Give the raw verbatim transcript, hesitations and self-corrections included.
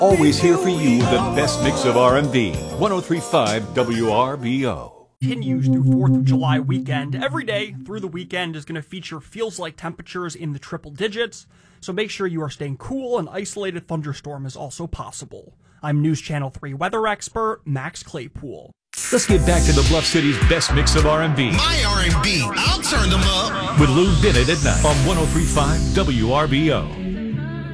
Always here for you, the best mix of R and B. one oh three point five W R B O. Continues through fourth of July weekend. Every day through the weekend is going to feature feels like temperatures in the triple digits, so make sure you are staying cool. An isolated thunderstorm is also possible. I'm News Channel three weather expert Max Claypool. Let's get back to the Bluff City's best mix of R and B. My R and B, I'll turn them up. With Lou Bennett at night on one oh three point five W R B O.